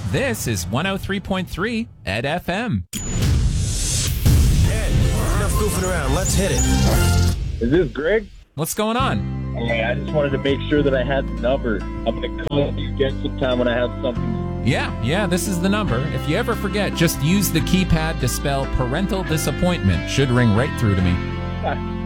This is 103.3 Ed FM. Ed, enough goofing around. Let's hit it. Is this Greg? What's going on? Hey, I just wanted to make sure that I had the number. I'm going to call you again sometime when I have something. Yeah, this is the number. If you ever forget, just use the keypad to spell parental disappointment. Should ring right through to me.